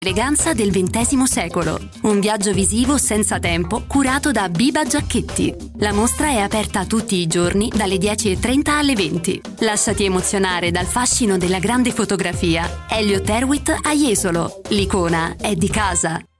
Eleganza del XX secolo. Un viaggio visivo senza tempo curato da Biba Giacchetti. La mostra è aperta tutti i giorni dalle 10:30 alle 20. Lasciati emozionare dal fascino della grande fotografia. Elliott Erwitt a Jesolo. L'icona è di casa.